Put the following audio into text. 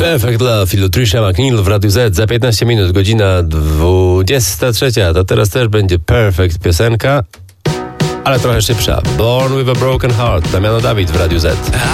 Perfect Love i Trisha McNeil w Radiu Z za 15 minut, godzina 23. To teraz też będzie Perfect piosenka, ale trochę szybsza. Born with a Broken Heart, Damiano David w Radiu Z.